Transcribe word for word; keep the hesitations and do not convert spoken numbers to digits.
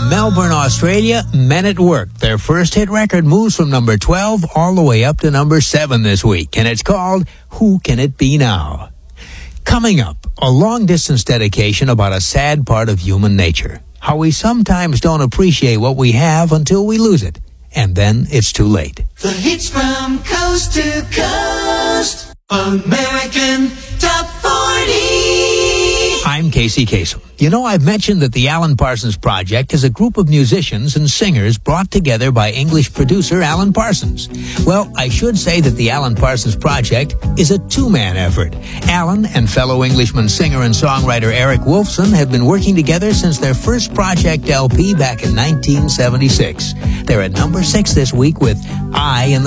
Melbourne, Australia, Men at Work. Their first hit record moves from number twelve all the way up to number seven this week, and it's called Who Can It Be Now? Coming up, a long-distance dedication about a sad part of human nature. How we sometimes don't appreciate what we have until we lose it, and then it's too late. The hits from coast to coast, American Top forty. I'm Casey Kasem. You know, I've mentioned that the Alan Parsons Project is a group of musicians and singers brought together by English producer Alan Parsons. Well, I should say that the Alan Parsons Project is a two-man effort. Alan and fellow Englishman singer and songwriter Eric Wolfson have been working together since their first Project L P back in nineteen seventy-six. They're at number six this week with I in the